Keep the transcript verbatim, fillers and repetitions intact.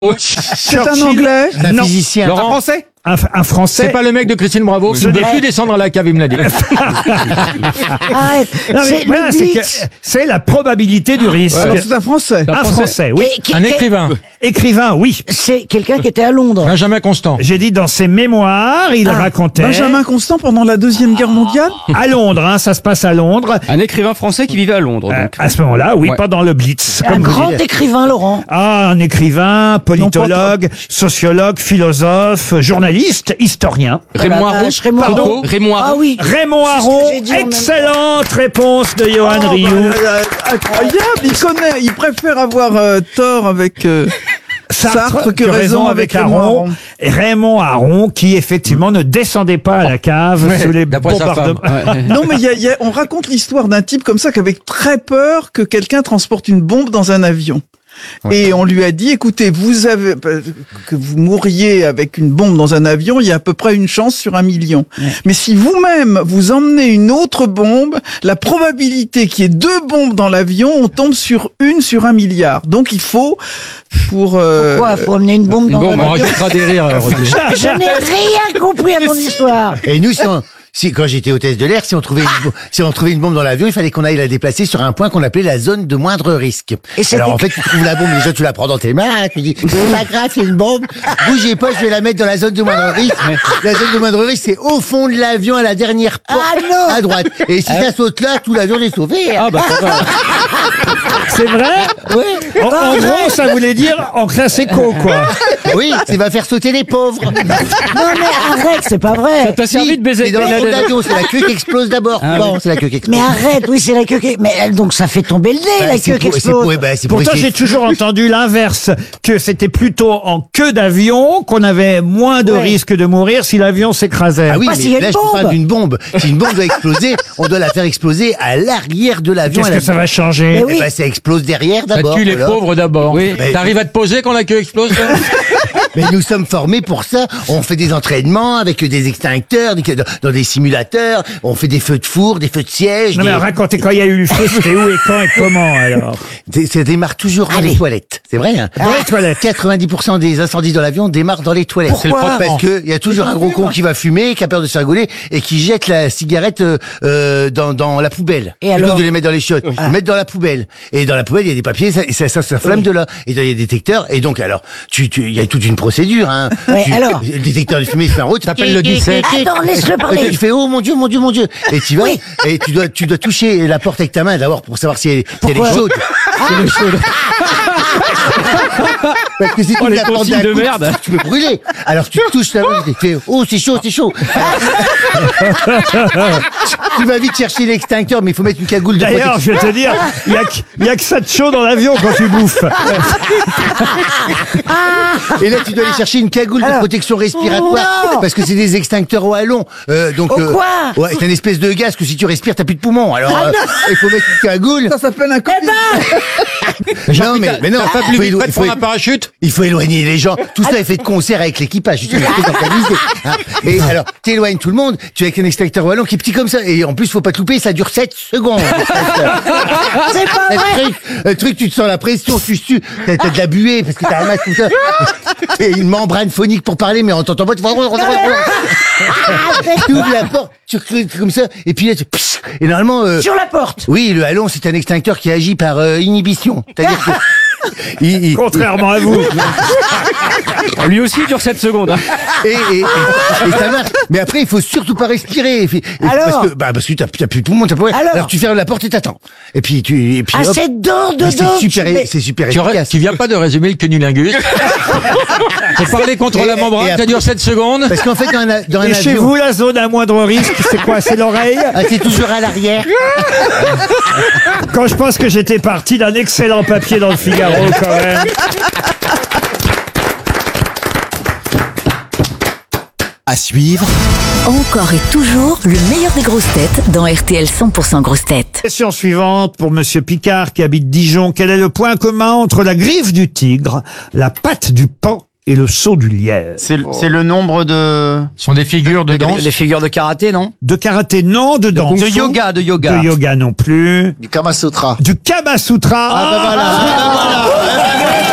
C'est un Anglais? Un Non. physicien. Un Français? Un, un Français. C'est pas le mec de Christine Bravo. Ce Il ne n'est- veut plus descendre à la cave, il me l'a dit. Arrête. Non, mais C'est voilà, le c'est que- blitz. c'est la probabilité du risque. Alors c'est un Français. Un Français, oui. Qui- qui- Un qui- écrivain. Écrivain, oui. C'est quelqu'un qui était à Londres. Benjamin Constant. J'ai dit dans ses mémoires, il Ah, racontait. Benjamin Constant pendant la Deuxième Guerre mondiale? À Londres, hein, ça se passe à Londres. Un écrivain français qui vivait à Londres. Euh, Donc. à ce moment-là, oui, Ouais. pas dans le Blitz. Un comme vous grand dites. écrivain, Laurent. Ah, un écrivain, politologue, sociologue, philosophe, journaliste, historien. Raymond Oh la Aron. vache, Raymond Pardon Aron. Raymond Ah Aron. oui. Raymond C'est ce que Aron, j'ai dit en même temps. excellente réponse de Johan Oh, Rioux. bah, euh, incroyable, il connaît, il préfère avoir euh, tort avec euh, Sartre que raison avec Raymond Aron. Et Raymond Aron, qui effectivement ne descendait pas à la cave Ouais, sous les d'après sa bombardements. Ouais. Non mais il y a- il y a- on raconte l'histoire d'un type comme ça qui avait très peur que quelqu'un transporte une bombe dans un avion. Et on lui a dit, écoutez, vous avez que vous mourriez avec une bombe dans un avion, il y a à peu près une chance sur un million. Mais si vous-même vous emmenez une autre bombe, la probabilité qu'il y ait deux bombes dans l'avion, on tombe sur une sur un milliard. Donc il faut pour euh, Quoi, faut emmener une bombe dans bombe, un On avion. rajoutera des rires. euh, Roselyne. Je n'ai rien compris à ton histoire. Et nous, si on- si, quand j'étais hôtesse de l'air, si on trouvait une, bo- si on trouvait une bombe dans l'avion, il fallait qu'on aille la déplacer sur un point qu'on appelait la zone de moindre risque. Et c'était- Alors en fait, tu trouves la bombe, déjà tu la prends dans tes mains, tu dis, c'est pas grave, c'est une bombe, bougez pas, je vais la mettre dans la zone de moindre risque. La zone de moindre risque, c'est au fond de l'avion, à la dernière porte, Ah non. à droite. Et si ça saute là, tout l'avion est sauvé. Ah bah ça va. C'est vrai? Oui, En, en gros, ça voulait dire en classe éco, quoi. oui, ça va faire sauter les pauvres. Non mais arrête, c'est pas vrai. T'as servi de baiser C'est dans Ben le fond de Laden. l'avion, c'est la queue qui explose d'abord. Ah, Bon, oui. c'est la queue qui explose. Mais arrête, oui, c'est la queue qui... Mais elle, donc ça fait tomber le nez, Bah, la c'est queue qui pour- c'est pour- explose. ouais, bah, c'est pour Pourtant, essayer- j'ai toujours entendu l'inverse, que c'était plutôt en queue d'avion qu'on avait moins de Ouais. risque de mourir si l'avion s'écrasait. Ah oui, Pas s'il y a mais là, une je te parle bombe. d'une bombe. Si une bombe doit exploser, on doit la faire exploser à l'arrière de l'avion. Qu'est-ce à la- que ça va changer? Mais oui. Eh ben, ça explose derrière Ça d'abord. tue les voilà. pauvres d'abord. Oui. T'arrives à te poser quand la queue explose, toi Mais nous sommes formés pour ça. On fait des entraînements avec des extincteurs, des- dans des simulateurs. On fait des feux de four, des feux de siège. Non, mais des- racontez quand il y a eu le feu, c'était où et quand et comment, alors? des- Ça démarre toujours dans Allez. les toilettes. C'est vrai, hein. Dans les toilettes. quatre-vingt-dix pour cent des incendies dans l'avion démarrent dans les toilettes. Pourquoi Parce que il y a toujours un gros con qui va fumer, qui a peur de se faire gauler et qui jette la cigarette euh, euh, dans, dans la poubelle. Et Plutôt alors que de les mettre dans les chiottes, ils mettent dans la poubelle. Et dans la poubelle, il y a des papiers, ça, et ça, ça, ça flamme de là. Et il y a des détecteurs. Et donc, alors, tu, tu, il y a toute une procédure, hein. Ouais, Tu- alors Le détecteur de fumée, il fait un route. T'appelles le dix-sept. Attends, laisse-le parler. Et tu fais, oh mon Dieu, mon Dieu, mon Dieu. Et tu vas, Oui. et tu dois, tu dois toucher la porte avec ta main d'abord pour savoir si elle, si elle est Pourquoi chaude. Si elle est chaude. Parce que si tu Oh, les la porte consignes d'un de coup, merde. tu peux brûler. Alors tu touches la main et tu fais, oh c'est chaud, c'est chaud. Tu vas vite chercher l'extincteur, mais il faut mettre une cagoule de D'ailleurs, protection. je vais te dire, il y a, que- il y a que ça de chaud dans l'avion quand tu bouffes. Et là, tu dois aller chercher une cagoule de Alors. protection respiratoire. Non. Parce que c'est des extincteurs au hallon. Euh, donc, Au quoi ouais, c'est une espèce de gaz que si tu respires, t'as plus de poumons. Alors, Ah euh, il faut mettre une cagoule. ça s'appelle un Eh Covid. ben, Non, mais, mais non, T'as pas il plus faut, vite élo- fait de il faut- prendre un parachute il faut éloigner les gens. Tout ça est fait de concert avec l'équipage. Justement, c'est organisé. Hein. Et alors, t'éloignes tout le monde, tu es avec un extincteur au hallon qui est petit comme ça. Et en plus, faut pas te louper, ça dure sept secondes. c'est pas Le vrai. truc, le truc, tu te sens la pression, tu sues, t'as t'as de la buée parce que t'as ramassé tout ça. Et une membrane phonique pour parler, mais on t'entend pas. Tu tu ouvres la porte, tu recules comme ça, et puis là, tu... pss, et normalement... euh, Sur la porte. oui, le hallon, c'est un extincteur qui agit par euh, inhibition. C'est-à-dire que... il- il- Contrairement à vous. Lui aussi il dure sept secondes. hein. et, et, et, et ça marche. Mais après, il faut surtout pas respirer. Et puis- et Alors parce que, bah, parce que t'as t'as plus tout le monde, t'as pas... Alors Alors tu fermes la porte et t'attends. Et puis tu... Et puis, Ah, hop. c'est dedans, Mais dedans. c'est super, Mais- c'est super Tu, efficace. tu viens pas de résumer le cunnilingus. Faut parler contre Et- la et membrane, ça après- dure sept secondes. Parce qu'en fait, dans un, dans un Et chez avion... vous, la zone à moindre risque, c'est quoi? C'est l'oreille? Ah, c'est toujours à l'arrière. Quand je pense que j'étais parti d'un excellent papier dans le Figaro, quand même. À suivre, Encore et toujours le meilleur des grosses têtes dans R T L cent pour cent grosses têtes. Question suivante pour Monsieur Picard qui habite Dijon. Quel est le point commun entre la griffe du tigre, la patte du paon et le saut du lièvre? C'est le- c'est le nombre de... Ce sont des figures de danse. Les figures de karaté, non? De karaté, non. De danse. De yoga, de yoga. De yoga non plus. Du Kama Sutra. Du Kama Sutra. Ah, bah voilà. Ah, bah voilà.